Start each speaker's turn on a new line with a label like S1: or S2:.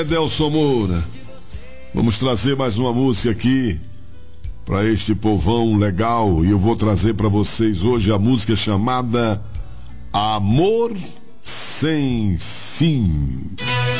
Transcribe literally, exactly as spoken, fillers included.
S1: Delson Moura, vamos trazer mais uma música aqui para este povão legal, e eu vou trazer para vocês hoje a música chamada Amor Sem Fim.